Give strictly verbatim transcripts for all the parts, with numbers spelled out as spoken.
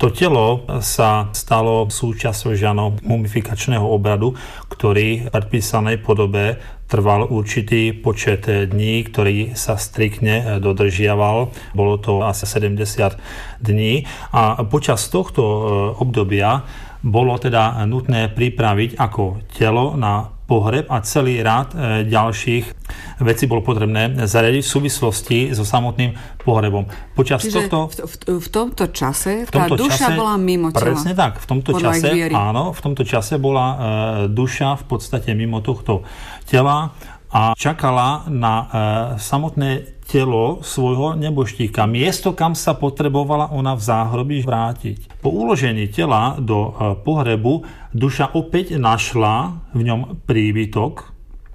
To telo sa stalo súčasťou žiano mumifikačného obradu, ktorý v predpísanej podobe trval určitý počet dní, ktorý sa striktne dodržiaval. Bolo to asi sedemdesiat dní a počas tohto obdobia bolo teda nutné pripraviť ako telo na pohreb a celý rád ďalších vecí bolo potrebné zariadiť v súvislosti so samotným pohrebom. Počas Čiže tohto, v, v, v tomto čase v tomto tá duša čase, bola mimo tela. Presne tak. V tomto čase, áno, v tomto čase bola e, duša v podstate mimo tohto tela a čakala na e, samotné telo svojho nebožtíka. Miesto, kam sa potrebovala ona v záhrobí vrátiť. Po uložení tela do e, pohrebu duša opäť našla v ňom príbytok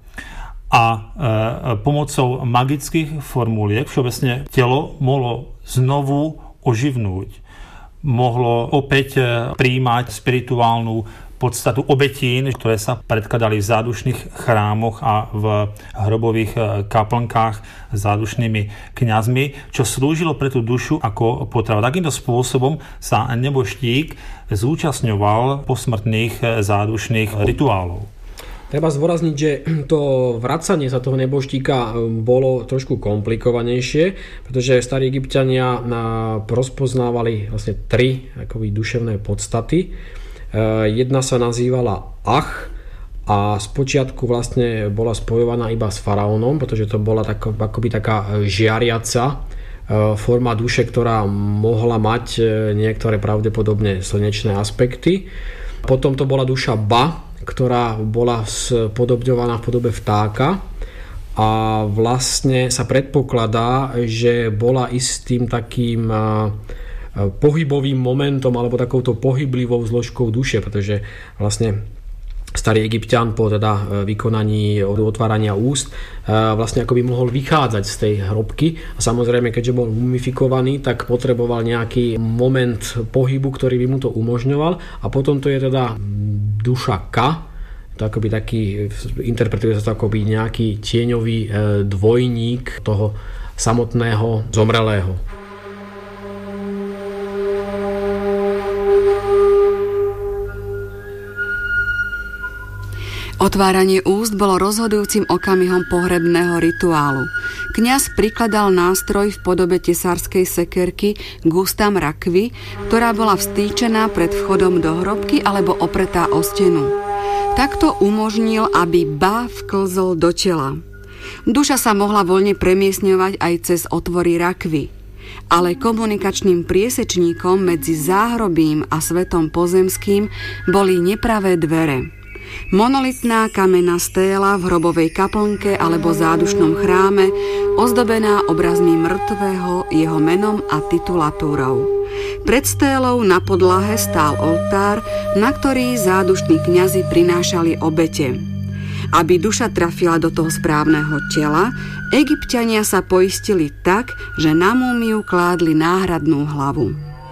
a e, pomocou magických formuliek všeobecne telo mohlo znovu oživnúť. Mohlo opäť e, prijímať spirituálnu podstatu obetín, ktoré sa predkladali v zádušných chrámoch a v hrobových kaplnkách s zádušnými kňazmi, čo slúžilo pre tú dušu ako potrava. Takýmto spôsobom sa nebožtík zúčastňoval posmrtných zádušných rituálov. Treba zdôrazniť, že to vracanie sa toho nebožtíka bolo trošku komplikovanejšie, pretože starí Egypťania rozpoznávali vlastne tri akoby duševné podstaty. Jedna sa nazývala Ach a spočiatku vlastne bola spojovaná iba s faraónom, pretože to bola tak, akoby taká žiariaca forma duše, ktorá mohla mať niektoré pravdepodobne slnečné aspekty. Potom to bola duša Ba, ktorá bola spodobňovaná v podobe vtáka a vlastne sa predpokladá, že bola istým takým pohybovým momentom alebo takouto pohyblivou zložkou duše, pretože vlastne starý Egypťan po teda vykonaní otvárania úst vlastne ako by mohol vychádzať z tej hrobky a samozrejme keďže bol mumifikovaný, tak potreboval nejaký moment pohybu, ktorý by mu to umožňoval a potom to je teda duša Ka, to akoby taký, interpretuje sa to akoby nejaký tieňový dvojník toho samotného zomrelého. Otváranie úst bolo rozhodujúcim okamihom pohrebného rituálu. Kňaz prikladal nástroj v podobe tesárskej sekerky k ústam rakvy, ktorá bola vstýčená pred vchodom do hrobky alebo opretá o stenu. Takto umožnil, aby Ba vklzol do tela. Duša sa mohla voľne premiesňovať aj cez otvory rakvy. Ale komunikačným priesečníkom medzi záhrobím a svetom pozemským boli nepravé dvere. Monolitná kamenná stéla v hrobovej kaplnke alebo zádušnom chráme, ozdobená obrazmi mŕtvého, jeho menom a titulatúrou. Pred stélou na podlahe stál oltár, na ktorý zádušní kňazi prinášali obete. Aby duša trafila do toho správneho tela, Egypťania sa poistili tak, že na múmiu kládli náhradnú hlavu.